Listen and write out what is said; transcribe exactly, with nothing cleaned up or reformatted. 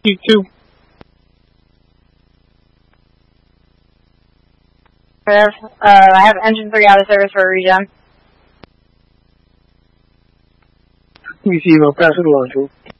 T two. Uh, I have engine three out of service for a regen. Receive, I'll pass it along to him.